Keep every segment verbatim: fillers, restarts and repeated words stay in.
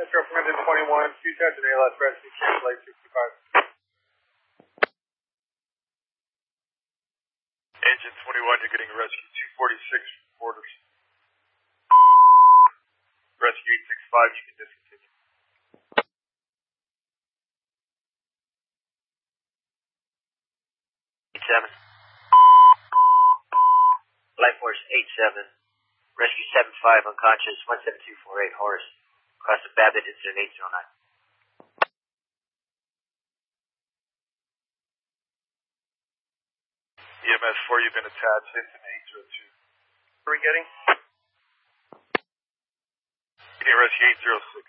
Metro from engine twenty-one, two touch and A L S rescue, cancel eight sixty-five. Engine twenty-one, you're getting rescue two forty-six quarters. Rescue eight sixty-five, you can discontinue. eight seven. Life Force eight seven. Rescue seven five, unconscious, one seven two four eight, Horace. Cross the Babbitt, incident eight zero nine. E M S four, you've been attached, incident eight zero two. What are we getting? Getting rescue eight zero six.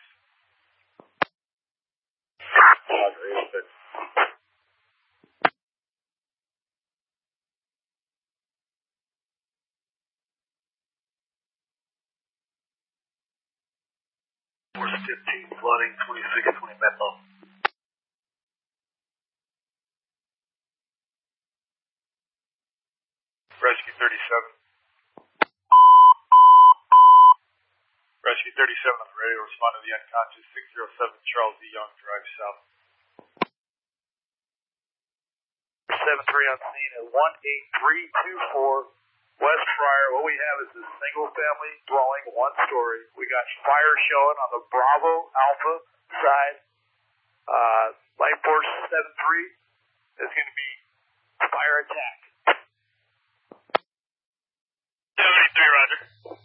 Force fifteen, flooding, twenty-six twenty Methyl. Rescue thirty-seven. Rescue thirty-seven on the radio, respond to the unconscious six zero seven Charles E. Young, drive south. seven three on scene at one eight three two four West Friar. What we have is a single family dwelling, one story. We got fire showing on the Bravo Alpha side. Uh, Life Force seven three is going to be fire attack. seventy-three, roger.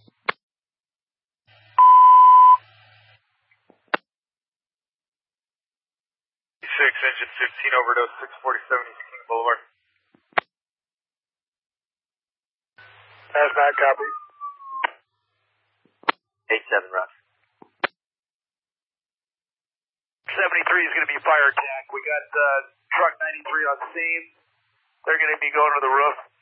six, engine fifteen, overdose, six forty-seven East King Boulevard. Hazmat copy. eight seven, roger. seventy-three is going to be fire attack. We got uh, truck ninety-three on scene. They're going to be going to the roof.